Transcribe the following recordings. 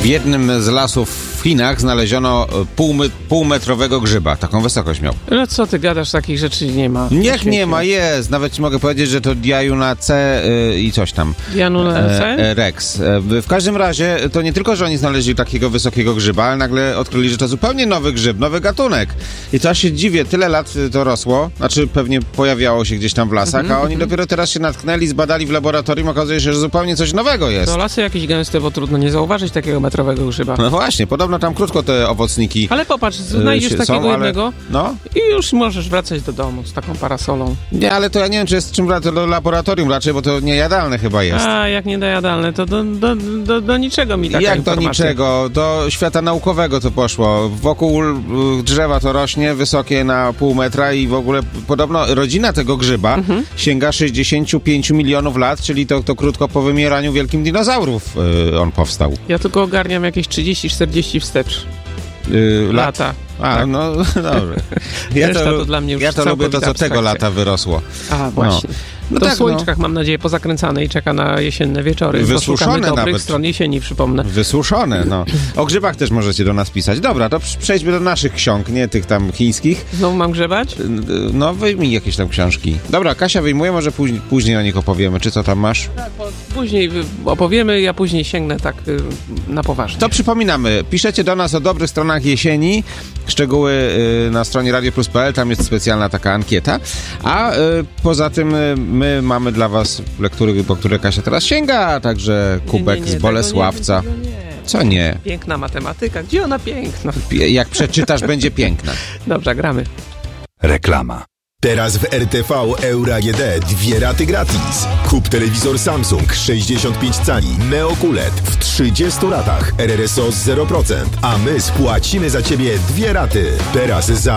W jednym z lasów w Chinach znaleziono półmetrowego grzyba. Taką wysokość miał. No co ty gadasz, takich rzeczy nie ma. Niech nie ma, jest. Nawet ci mogę powiedzieć, że to Dianuna C i coś tam. Dianuna C? Rex. W każdym razie to nie tylko, że oni znaleźli takiego wysokiego grzyba, ale nagle odkryli, że to zupełnie nowy grzyb, nowy gatunek. I to aż się dziwię, tyle lat to rosło, znaczy pewnie pojawiało się gdzieś tam w lasach, a oni dopiero teraz się natknęli, zbadali w laboratorium, okazuje się, że zupełnie coś nowego jest. To lasy jakieś gęste, bo trudno nie zauważyć takiego metrowego grzyba. No właśnie, podobno tam krótko te owocniki. Ale popatrz, znajdziesz takiego jednego no? i już możesz wracać do domu z taką parasolą. Nie, ale to ja nie wiem, czy jest czym do laboratorium raczej, bo to niejadalne chyba jest. A, jak niejadalne, to do niczego mi taka Jak informacja. do niczego? Do świata naukowego to poszło. Wokół drzewa to rośnie, wysokie na pół metra i w ogóle podobno rodzina tego grzyba sięga 65 milionów lat, czyli to krótko po wymieraniu wielkim dinozaurów on powstał. Ja tylko ogarniam jakieś 30-40 wstecz. Lata. A, tak. No dobrze. To dla mnie już ja to lubię to, co tego lata wyrosło. A, właśnie. No to tak, w słoiczkach, mam nadzieję, pozakręcane i czeka na jesienne wieczory. Wysuszone dobrych stron jesieni, przypomnę. Wysuszone, no. O grzybach też możecie do nas pisać. Dobra, to przejdźmy do naszych ksiąg, nie tych tam chińskich. Znowu mam grzebać? No, wyjmij jakieś tam książki. Dobra, Kasia wyjmuje, może później o nich opowiemy. Czy co tam masz? Tak, później opowiemy, ja później sięgnę tak na poważnie. To przypominamy, piszecie do nas o dobrych stronach jesieni, szczegóły na stronie radioplus.pl, tam jest specjalna taka ankieta, a poza tym my mamy dla was lektury, po które Kasia teraz sięga, a także kubek z Bolesławca. Co nie? Piękna matematyka. Gdzie ona piękna? Jak przeczytasz, będzie piękna. Dobrze, gramy. Reklama. Teraz w RTV Euro AGD 2 raty gratis. Kup telewizor Samsung 65 cali Neo QLED w 30 ratach RRSO z 0%, a my spłacimy za Ciebie 2 raty. Teraz za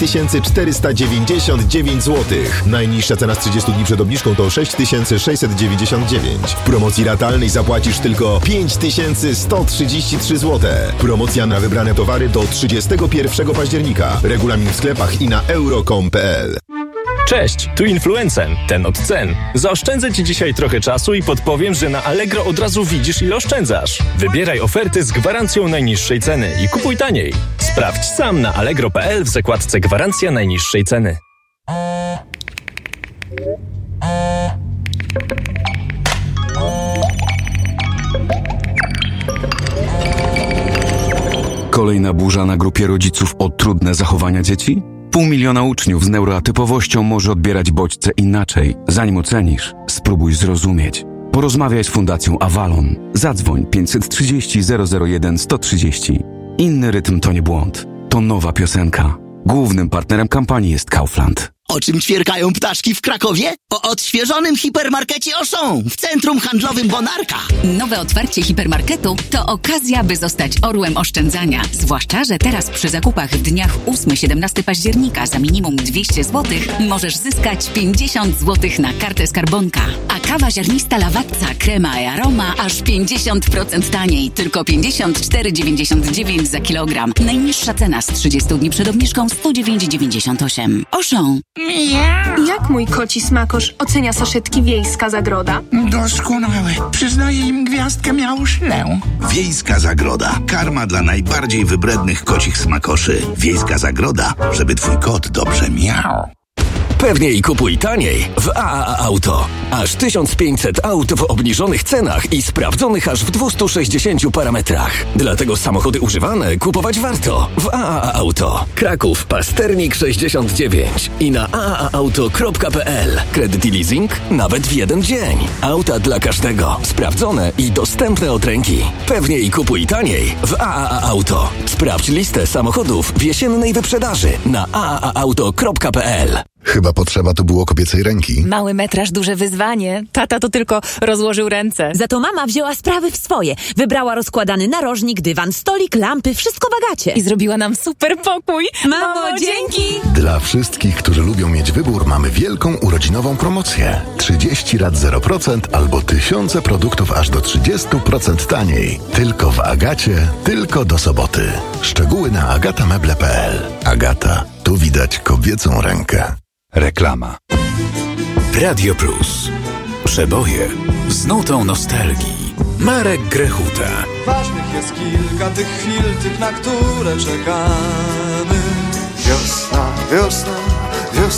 5499 zł. Najniższa cena z 30 dni przed obniżką to 6699. W promocji ratalnej zapłacisz tylko 5133 zł. Promocja na wybrane towary do 31 października. Regulamin w sklepach i na euro.com.pl. Cześć, tu Influencen, ten od cen. Zaoszczędzę Ci dzisiaj trochę czasu i podpowiem, że na Allegro od razu widzisz, ile oszczędzasz. Wybieraj oferty z gwarancją najniższej ceny i kupuj taniej. Sprawdź sam na allegro.pl w zakładce Gwarancja najniższej ceny. Kolejna burza na grupie rodziców o trudne zachowania dzieci? 500 000 uczniów z neuroatypowością może odbierać bodźce inaczej. Zanim ocenisz, spróbuj zrozumieć. Porozmawiaj z Fundacją Avalon. Zadzwoń 530 001 130. Inny rytm to nie błąd. To nowa piosenka. Głównym partnerem kampanii jest Kaufland. O czym ćwierkają ptaszki w Krakowie? O odświeżonym hipermarkecie Auchan w centrum handlowym Bonarka. Nowe otwarcie hipermarketu to okazja, by zostać orłem oszczędzania. Zwłaszcza, że teraz przy zakupach w dniach 8-17 października za minimum 200 zł możesz zyskać 50 zł na kartę skarbonka. A kawa ziarnista Lawatca, krema i aroma aż 50% taniej. Tylko 54,99 za kilogram. Najniższa cena z 30 dni przed obniżką 109,98. Auchan. Jak mój koci smakosz ocenia saszetki Wiejska Zagroda? Doskonałe. Przyznaję im gwiazdkę miałuszlę. Wiejska Zagroda. Karma dla najbardziej wybrednych kocich smakoszy. Wiejska Zagroda, żeby twój kot dobrze miał. Pewniej kupuj taniej w AAA Auto. Aż 1500 aut w obniżonych cenach i sprawdzonych aż w 260 parametrach. Dlatego samochody używane kupować warto w AAA Auto. Kraków, Pasternik 69 i na aaauto.pl. Kredyt i leasing nawet w jeden dzień. Auta dla każdego. Sprawdzone i dostępne od ręki. Pewniej kupuj taniej w AAA Auto. Sprawdź listę samochodów w jesiennej wyprzedaży na aaauto.pl. Chyba potrzeba tu było kobiecej ręki. Mały metraż, duże wyzwanie. Tata to tylko rozłożył ręce. Za to mama wzięła sprawy w swoje. Wybrała rozkładany narożnik, dywan, stolik, lampy, wszystko w Agacie. I zrobiła nam super pokój. Mamo, dzięki! Dla wszystkich, którzy lubią mieć wybór, mamy wielką urodzinową promocję. 30 lat 0% albo tysiące produktów aż do 30% taniej. Tylko w Agacie, tylko do soboty. Szczegóły na agatameble.pl. Agata, tu widać kobiecą rękę. Reklama. Radio Plus. Przeboje z nutą nostalgii. Marek Grechuta. Ważnych jest kilka tych chwil, tych, na które czekamy. Wiosna, wiosna,